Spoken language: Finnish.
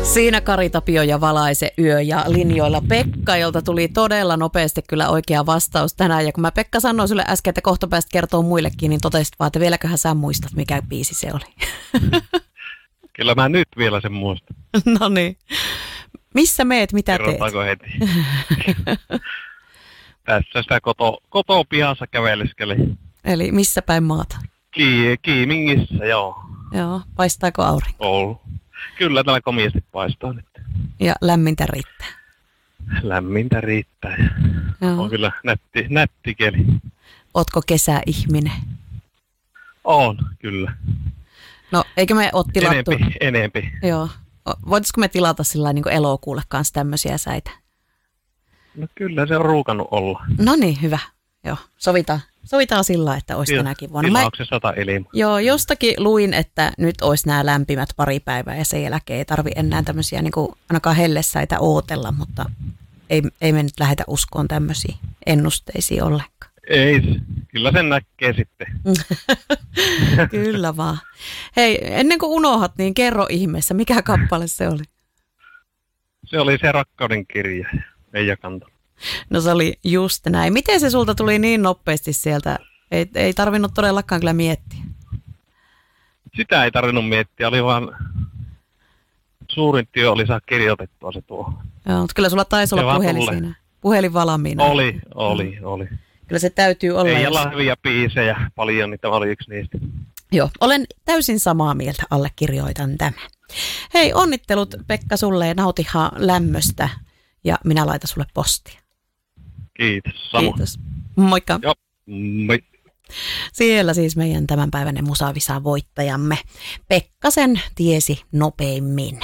Siinä Kari Tapio ja Valaise yö ja linjoilla Pekka, jolta tuli todella nopeasti kyllä oikea vastaus tänään. Ja kun mä Pekka sanoin sulle äsken, että kohta päästä kertoo muillekin, niin totesit vaan, että vieläköhän sä muistat, mikä biisi se oli. Kyllä mä nyt vielä sen muistan. No niin. Missä meet, mitä teet? Kerrotaanko heti? Tässä sitä kotopihassa käveleskeli. Eli missä päin maata? Kiimingissä, joo. Joo, paistaako aurinko? Oulu. Kyllä täällä komiasti paistaa nyt. Ja lämmintä riittää? Lämmintä riittää. Joo. On kyllä nätti keli. Ootko kesäihminen? On, kyllä. No, eikö me ole tilattu? Enempi. Joo. Voitaisiko me tilata sillä niin kuin elokuulle kanssa tämmöisiä säitä? No kyllä se on ruukannut olla. No niin, hyvä. Joo, sovitaan sillä, että olisi tänäkin vuonna. Tilauksessa 100 ilman. Joo, jostakin luin, että nyt olisi nämä lämpimät pari päivää ja sen jälkeen ei tarvitse enää tämmöisiä niin kuin ainakaan hellesäitä ootella, mutta ei me nyt lähdetä uskoon tämmöisiin ennusteisiin ollenkaan. Ei, kyllä sen näkee sitten. Kyllä vaan. Hei, ennen kuin unohat, niin kerro ihmeessä, mikä kappale se oli? Se oli se Rakkauden kirja, Eija Kanto. No se oli just näin. Miten se sulta tuli niin nopeasti sieltä? Ei tarvinnut todellakaan kyllä miettiä. Sitä ei tarvinnut miettiä, oli vaan suurin työ oli saa kirjoitettua se tuo. Joo, mutta kyllä sulla taisi olla puhelin siinä. Puhelin valmiina. Oli. Kyllä se täytyy olla. Ei olla hyviä biisejä, paljon niitä oli yksi niistä. Joo, olen täysin samaa mieltä, allekirjoitan tämän. Hei, onnittelut Pekka sulle ja nautihan lämmöstä ja minä laitan sulle postia. Kiitos, samoin. Kiitos. Moikka. Joo, moi. Siellä siis meidän tämänpäiväinen Musavisan voittajamme. Pekka sen tiesi nopeimmin.